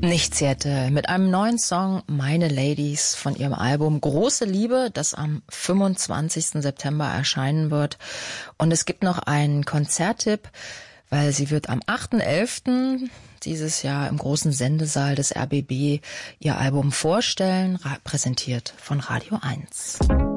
Nicht Seattle mit einem neuen Song Meine Ladies von ihrem Album Große Liebe, das am 25. September erscheinen wird. Und es gibt noch einen Konzerttipp, weil sie wird am 8.11. dieses Jahr im großen Sendesaal des RBB ihr Album vorstellen, präsentiert von Radio 1.